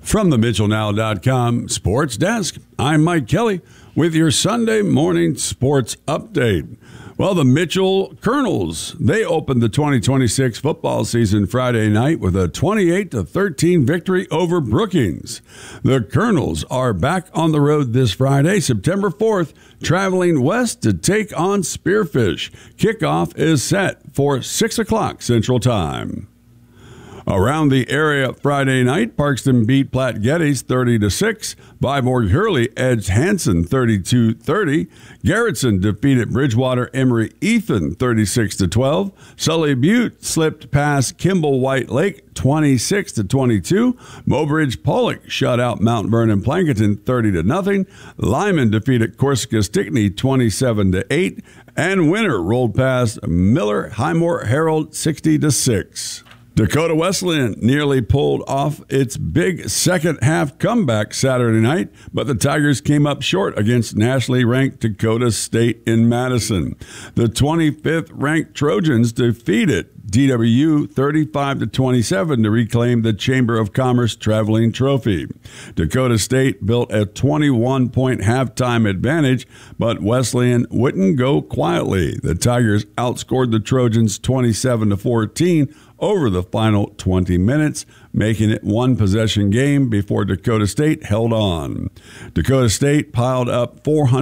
From the MitchellNow.com Sports Desk, I'm Mike Kelly with your Sunday morning sports update. Well, the Mitchell Colonels, they opened the 2026 football season Friday night with a 28-13 victory over Brookings. The Colonels are back on the road this Friday, September 4th, traveling west to take on Spearfish. Kickoff is set for 6 o'clock Central Time. Around the area Friday night, Parkston beat Platte Geddes 30-6. Viborg Hurley edged Hanson 32-30. Garrettson defeated Bridgewater Emory Ethan 36-12. Sully Butte slipped past Kimball White Lake 26-22. Mobridge Pollock shut out Mount Vernon Plankerton 30-0. Lyman defeated Corsica Stickney 27-8. And Winter rolled past Miller Highmore Herald 60-6. Dakota Wesleyan nearly pulled off its big second-half comeback Saturday night, but the Tigers came up short against nationally ranked Dakota State in Madison. The 25th-ranked Trojans defeated DWU 35-27 to reclaim the Chamber of Commerce Traveling Trophy. Dakota State built a 21-point halftime advantage, but Wesleyan wouldn't go quietly. The Tigers outscored the Trojans 27-14 over the final 20 minutes, making it one possession game before Dakota State held on. Dakota State piled up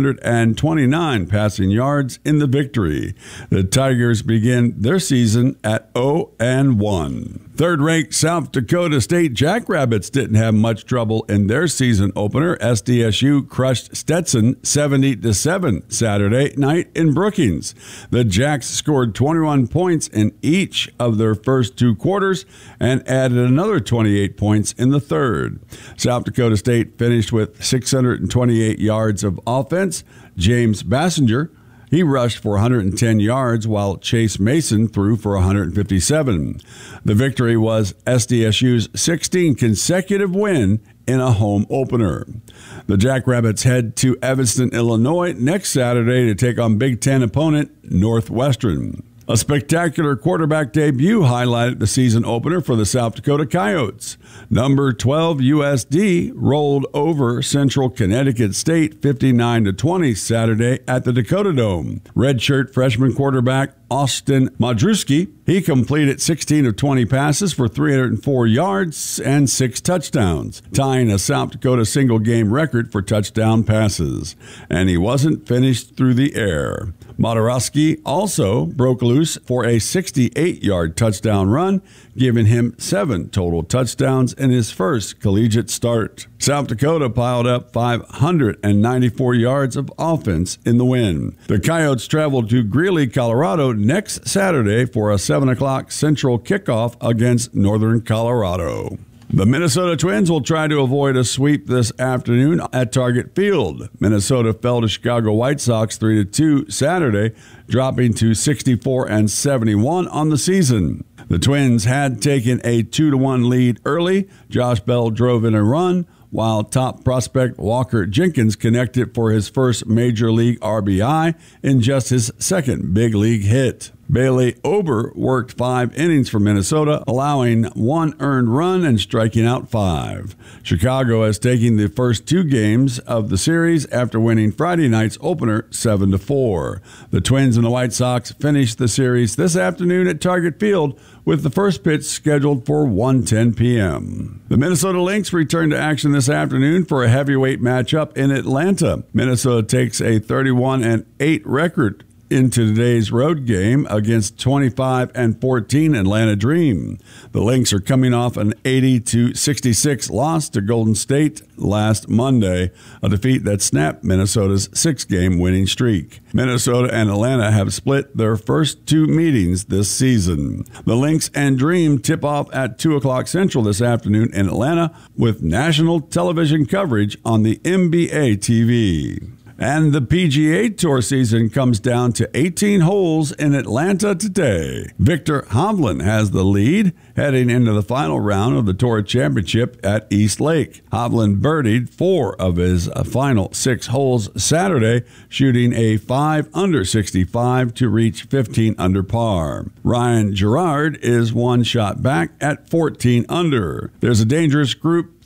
429 passing yards in the victory. The Tigers begin their season at 0-1. Third-ranked South Dakota State Jackrabbits didn't have much trouble in their season opener. SDSU crushed Stetson 70-7 Saturday night in Brookings. The Jacks scored 21 points in each of their first two quarters and added another 28 points in the third. South Dakota State finished with 628 yards of offense. James Bassinger, he rushed for 110 yards, while Chase Mason threw for 157. The victory was SDSU's 16th consecutive win in a home opener. The Jackrabbits head to Evanston, Illinois next Saturday to take on Big Ten opponent Northwestern. A spectacular quarterback debut highlighted the season opener for the South Dakota Coyotes. Number 12 USD rolled over Central Connecticut State 59-20 Saturday at the Dakota Dome. Redshirt freshman quarterback Austin Madrusky, he completed 16 of 20 passes for 304 yards and 6 touchdowns, tying a South Dakota single-game record for touchdown passes. And he wasn't finished through the air. Madrusky also broke loose for a 68-yard touchdown run, giving him 7 total touchdowns in his first collegiate start. South Dakota piled up 594 yards of offense in the win. The Coyotes traveled to Greeley, Colorado next Saturday for a 7 o'clock Central kickoff against Northern Colorado. The Minnesota Twins will try to avoid a sweep this afternoon at Target Field. Minnesota fell to Chicago White Sox 3-2 Saturday, dropping to 64-71 on the season. The Twins had taken a 2-1 lead early. Josh Bell drove in a run, while top prospect Walker Jenkins connected for his first major league RBI in just his second big league hit. Bailey Ober worked 5 innings for Minnesota, allowing 1 earned run and striking out 5. Chicago has taken the first 2 games of the series after winning Friday night's opener 7-4. The Twins and the White Sox finished the series this afternoon at Target Field with the first pitch scheduled for 1:10 p.m. The Minnesota Lynx return to action this afternoon for a heavyweight matchup in Atlanta. Minnesota takes a 31-8 record into today's road game against 25-14 Atlanta Dream. The Lynx are coming off an 80-66 loss to Golden State last Monday, a defeat that snapped Minnesota's 6-game winning streak. Minnesota and Atlanta have split their first 2 meetings this season. The Lynx and Dream tip off at 2 o'clock Central this afternoon in Atlanta with national television coverage on the NBA TV. And the PGA Tour season comes down to 18 holes in Atlanta today. Victor Hovland has the lead heading into the final round of the Tour Championship at East Lake. Hovland birdied 4 of his final 6 holes Saturday, shooting a 5 under 65 to reach 15 under par. Ryan Gerard is 1 shot back at 14 under. There's a dangerous group